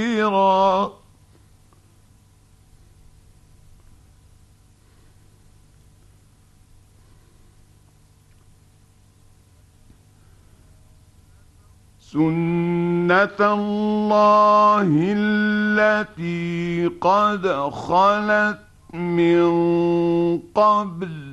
بصيرا سنة الله التي قد خلت من قبل